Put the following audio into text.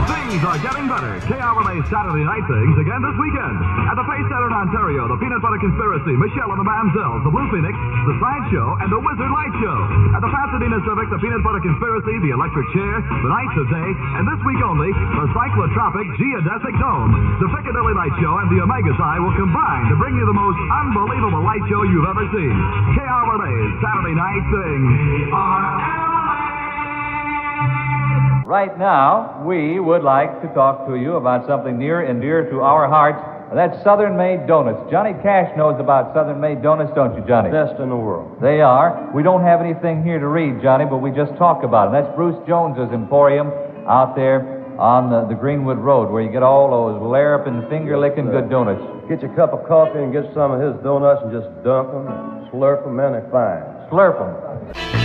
Things are getting better. KRLA Saturday Night Things again this weekend. At the Pace Center in Ontario, the Peanut Butter Conspiracy, Michelle and the Manzels, the Blue Phoenix, the Sideshow, and the Wizard Light Show. At the Pasadena Civic, the Peanut Butter Conspiracy, the Electric Chair, the Knights of Day, and this week only, the Cyclotropic Geodesic Dome. The Piccadilly Light Show and the Omega Psi will combine to bring you the most unbelievable light show you've ever seen. KRLA's Saturday Night Things. Right now, we would like to talk to you about something near and dear to our hearts. That's Southern Made Donuts. Johnny Cash knows about Southern Made Donuts, don't you, Johnny? Best in the world. They are. We don't have anything here to read, Johnny, but we just talk about them. That's Bruce Jones's Emporium out there on the Greenwood Road, where you get all those larrapin', finger-licking good donuts. Get your cup of coffee and get some of his donuts and just dunk them, slurp them, and they're fine. Slurp them.